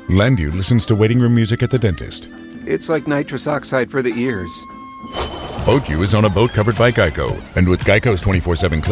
Landu listens to waiting room music at the dentist. It's like nitrous oxide for the ears. BoatU is on a boat covered by Geico. And with Geico's 24/7 claim